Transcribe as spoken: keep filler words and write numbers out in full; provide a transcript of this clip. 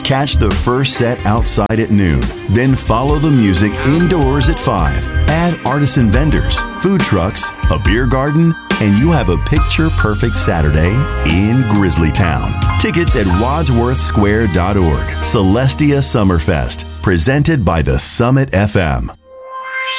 Catch the first set outside at noon. Then follow the music indoors at five. Add artisan vendors, food trucks, a beer garden, and you have a picture-perfect Saturday in Grizzlytown. Tickets at wadsworth square dot org. Celestia Summerfest, presented by the Summit F M.